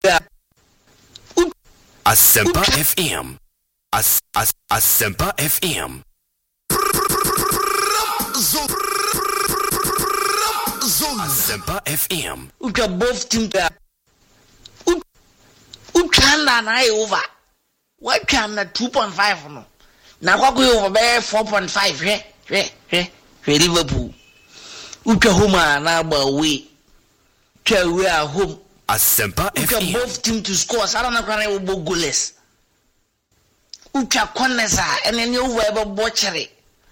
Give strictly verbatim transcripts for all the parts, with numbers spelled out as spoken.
Asempa F M. As as Asempa F M. Asempa F M. Uka both team there. Uka na na over. What can na two point five no? Na kwa kwa over be four point five. He he he. Liverpool. Uka home na ba away. Twa we are home. Asempa F M. Uka both team to score. Sara na kwa na obo goalless. Uka konesa ene ne over be botchere.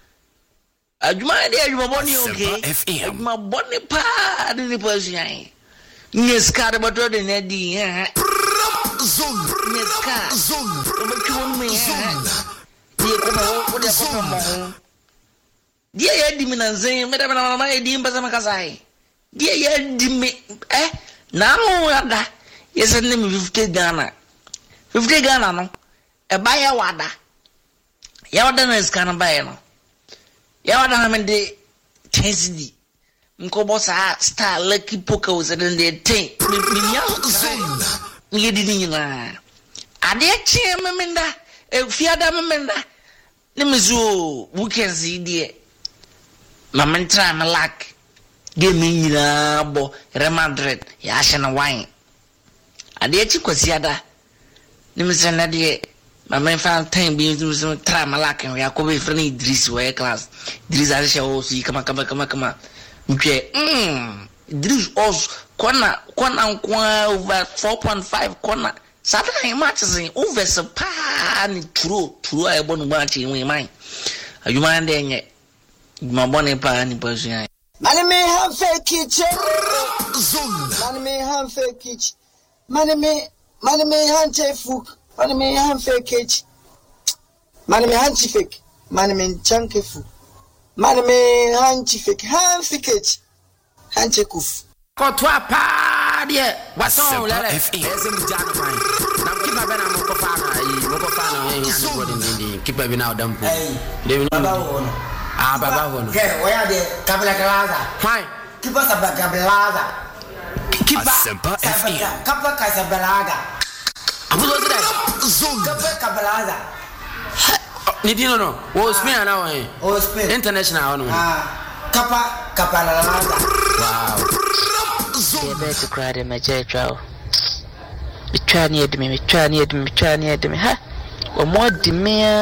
Adwuma de adwuma boni okay. Adwuma boni pa de ne position. Nyeska de boto de ne di eh. Zone. Nyeska. Zone. Obo kiwon me eh. Di ko mo o de ko mo. Di ya di mi nanzen me da na ma di mbaza makasai. Di ya di mi eh na mo ada. Yes ne mi fifty Ghana. fifty Ghana no. E ba ya wada. Ya wada na iska na ba ya no. Ya wada na mende ten C D. Nko bossa star lucky poker was in the ten. Mi mi ya zone. Mi di ni na. Ade chi memenda. E fiada memenda. Ne mezu weekends die. Mama ntra ma lak. Game nyina bo Real Madrid ya hye na wine. Ade chi kwasiada. Ne mezu na de Mama fan time be to try my luck and we are coming from Idris way class. Idris Aisha also kama kama kama kama. Okay. Mm. Idris also kona kona kwa over four point five kona. Saturday matches in over so pa ni true true I born match in my mind. You mind then my bonnet pa ni person. Money me have fake kitchen. Zone. Money me have fake kitchen. Money me money me hand food. Money me hand fake cage. Money me hand fake. Money me chunky food. Money me hand fake. Hand fake cage. Hand kuf. Kotwa pa de. Wason lele. Ezem jana fine. Na kipa bena moko fa na yi. Moko fa na hen yan body ndindi. Kipa bi na odampo. Hey. Baba wono. Ah baba wono. Ke oya de kabla kalaza. Fine. Kipa sabla kablaza. Kipa Asempa F M. Kapa kasablaga. Abuzo zira. Zone. Kapa kablaza. Ni dino no. Wo Spain na wo hen. O Spain. International no. Ah. Kapa kapalaza. Wow. They better cry them a jet draw. Me try near me, me try near me, me try near me, ha? Or more demand.